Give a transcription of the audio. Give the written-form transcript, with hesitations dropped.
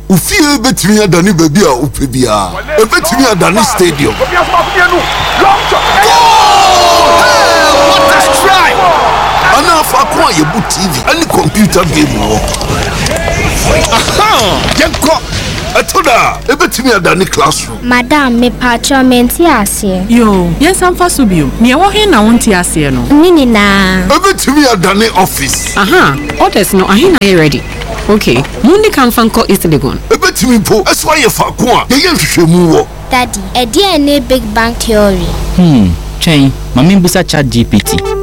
Ufie betumi adane baby a upe bia. Ebetumi adane stadium. What a strike! Ana fa kwa yebu TV any computer game wo. Aha! Yenko Atoda ebetumi adane classroom. Madam me patcho menti ase. Yo, yes am fa so bio. Me wo he na wonti ase no. Nini na. Ebetumi adane office. Aha, orders no ahe na ready. Okay, mundi kan fanko East Legon. Ebetumi po eso aye fa kwa ye nhwehwemu wo. Daddy, e dey na big bang theory. Chain, mami busa chat GPT.